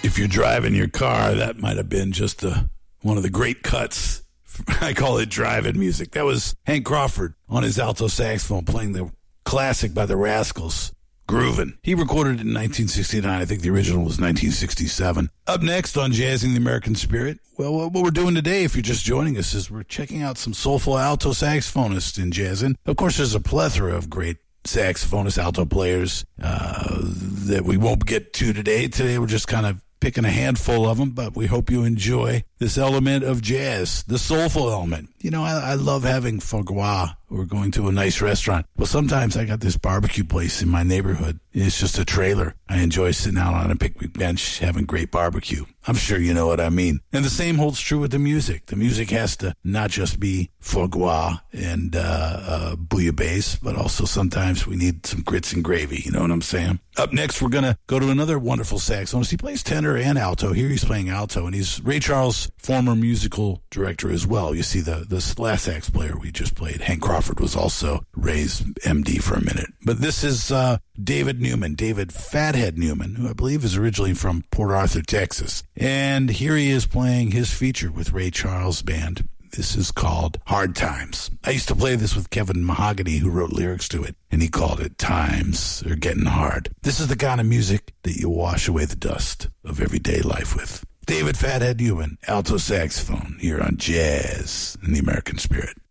If you're driving your car, that might have been just one of the great cuts. I call it driving music. That was Hank Crawford on his alto saxophone playing the classic by the Rascals, Groovin'. He recorded it in 1969. I think the original was 1967. Up next on Jazzing the American Spirit, well, what we're doing today, if you're just joining us, is we're checking out some soulful alto saxophonists in jazzing. Of course, there's a plethora of great saxophonists, alto players that we won't get to today. Today, we're just kind of picking a handful of them, but we hope you enjoy this element of jazz, the soulful element. You know, I love having foie gras or going to a nice restaurant. Well, sometimes I got this barbecue place in my neighborhood. It's just a trailer. I enjoy sitting out on a picnic bench having great barbecue. I'm sure you know what I mean. And the same holds true with the music. The music has to not just be foie gras and bouillabaisse, but also sometimes we need some grits and gravy. You know what I'm saying? Up next, we're going to go to another wonderful saxophonist. He plays tenor and alto. Here he's playing alto, and he's Ray Charles' former musical director as well. You see, the last sax player we just played, Hank Crawford, was also Ray's MD for a minute. But this is David Newman, David Fathead Newman, who I believe is originally from Port Arthur, Texas. And here he is playing his feature with Ray Charles' band. This is called Hard Times. I used to play this with Kevin Mahogany, who wrote lyrics to it, and he called it Times Are Getting Hard. This is the kind of music that you wash away the dust of everyday life with. David Fathead Newman, alto saxophone, here on Jazz in the American Spirit.